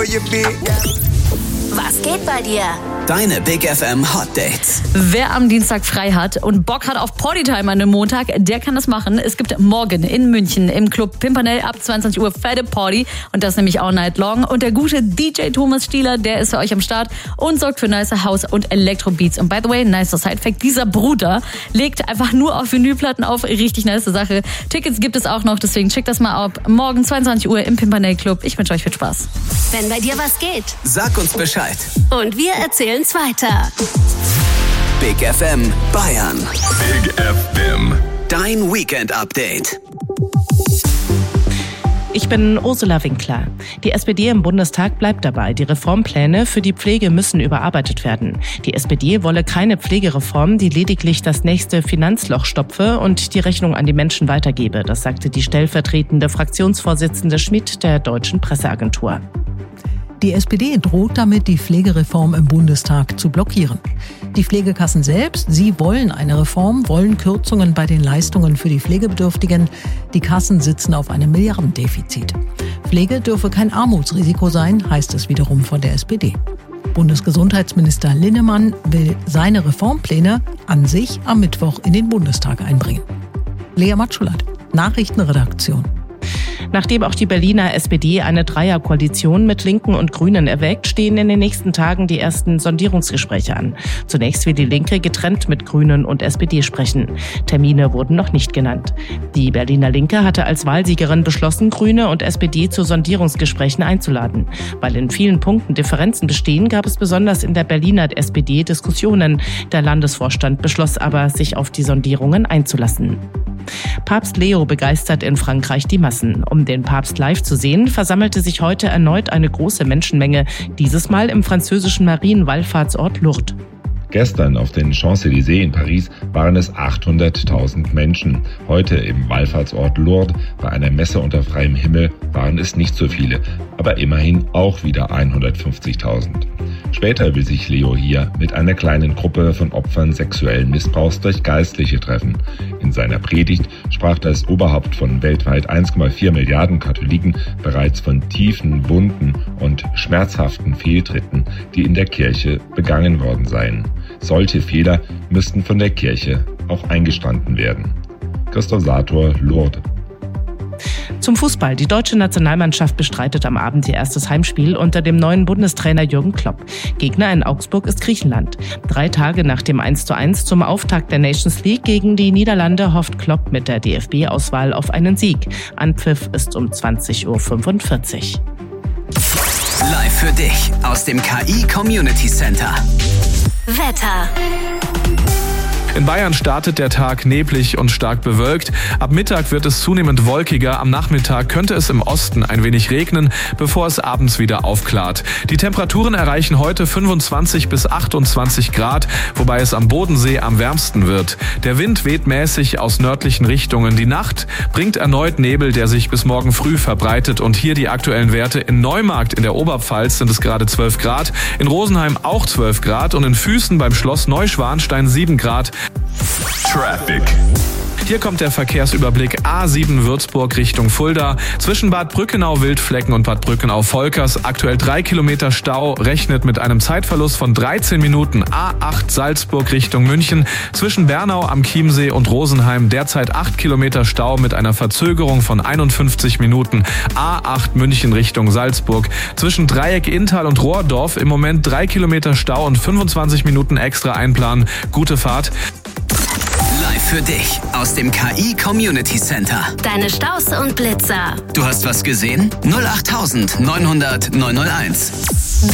Was geht bei dir? Deine Big FM Hot Dates. Wer am Dienstag frei hat und Bock hat auf Partytime an einem Montag, der kann das machen. Es gibt morgen in München im Club Pimpernel ab 20 Uhr fette Party und das nämlich all night long. Und der gute DJ Thomas Stieler, der ist für euch am Start und sorgt für nice House- und Elektrobeats. Und by the way, nicer Sidefact, dieser Bruder legt einfach nur auf Vinylplatten auf. Richtig nice Sache. Tickets gibt es auch noch, deswegen checkt das mal ab. Morgen 22 Uhr im Pimpernel Club. Ich wünsche euch viel Spaß. Wenn bei dir was geht. Sag uns Bescheid. Und wir erzählen's weiter. Big FM Bayern. Big FM. Dein Weekend Update. Ich bin Ursula Winkler. Die SPD im Bundestag bleibt dabei. Die Reformpläne für die Pflege müssen überarbeitet werden. Die SPD wolle keine Pflegereform, die lediglich das nächste Finanzloch stopfe und die Rechnung an die Menschen weitergebe. Das sagte die stellvertretende Fraktionsvorsitzende Schmidt der Deutschen Presseagentur. Die SPD droht damit, die Pflegereform im Bundestag zu blockieren. Die Pflegekassen selbst, sie wollen eine Reform, wollen Kürzungen bei den Leistungen für die Pflegebedürftigen. Die Kassen sitzen auf einem Milliardendefizit. Pflege dürfe kein Armutsrisiko sein, heißt es wiederum von der SPD. Bundesgesundheitsminister Linnemann will seine Reformpläne an sich am Mittwoch in den Bundestag einbringen. Lea Matschulat, Nachrichtenredaktion. Nachdem auch die Berliner SPD eine Dreierkoalition mit Linken und Grünen erwägt, stehen in den nächsten Tagen die ersten Sondierungsgespräche an. Zunächst will die Linke getrennt mit Grünen und SPD sprechen. Termine wurden noch nicht genannt. Die Berliner Linke hatte als Wahlsiegerin beschlossen, Grüne und SPD zu Sondierungsgesprächen einzuladen. Weil in vielen Punkten Differenzen bestehen, gab es besonders in der Berliner SPD Diskussionen. Der Landesvorstand beschloss aber, sich auf die Sondierungen einzulassen. Papst Leo begeistert in Frankreich die Massen. Um den Papst live zu sehen, versammelte sich heute erneut eine große Menschenmenge, dieses Mal im französischen Marienwallfahrtsort Lourdes. Gestern auf den Champs-Élysées in Paris waren es 800.000 Menschen. Heute im Wallfahrtsort Lourdes bei einer Messe unter freiem Himmel waren es nicht so viele, aber immerhin auch wieder 150.000. Später will sich Leo hier mit einer kleinen Gruppe von Opfern sexuellen Missbrauchs durch Geistliche treffen. In seiner Predigt sprach das Oberhaupt von weltweit 1,4 Milliarden Katholiken bereits von tiefen Wunden und schmerzhaften Fehltritten, die in der Kirche begangen worden seien. Solche Fehler müssten von der Kirche auch eingestanden werden. Christoph Sator, Lourdes. Zum Fußball. Die deutsche Nationalmannschaft bestreitet am Abend ihr erstes Heimspiel unter dem neuen Bundestrainer Jürgen Klopp. Gegner in Augsburg ist Griechenland. 3 Tage nach dem 1:1 zum Auftakt der Nations League gegen die Niederlande hofft Klopp mit der DFB-Auswahl auf einen Sieg. Anpfiff ist um 20:45 Uhr. Live für dich aus dem KI Community Center. Wetter. In Bayern startet der Tag neblig und stark bewölkt. Ab Mittag wird es zunehmend wolkiger. Am Nachmittag könnte es im Osten ein wenig regnen, bevor es abends wieder aufklart. Die Temperaturen erreichen heute 25 bis 28 Grad, wobei es am Bodensee am wärmsten wird. Der Wind weht mäßig aus nördlichen Richtungen. Die Nacht bringt erneut Nebel, der sich bis morgen früh verbreitet. Und hier die aktuellen Werte. In Neumarkt in der Oberpfalz sind es gerade 12 Grad, in Rosenheim auch 12 Grad und in Füßen beim Schloss Neuschwanstein 7 Grad. Traffic. Hier kommt der Verkehrsüberblick A7 Würzburg Richtung Fulda. Zwischen Bad Brückenau Wildflecken und Bad Brückenau Volkers aktuell 3 Kilometer Stau, rechnet mit einem Zeitverlust von 13 Minuten. A8 Salzburg Richtung München. Zwischen Bernau am Chiemsee und Rosenheim derzeit 8 Kilometer Stau mit einer Verzögerung von 51 Minuten. A8 München Richtung Salzburg. Zwischen Dreieck Inntal und Rohrdorf im Moment 3 Kilometer Stau und 25 Minuten extra einplanen. Gute Fahrt. Live für dich aus dem KI Community Center. Deine Staus und Blitzer. Du hast was gesehen? 08900 901.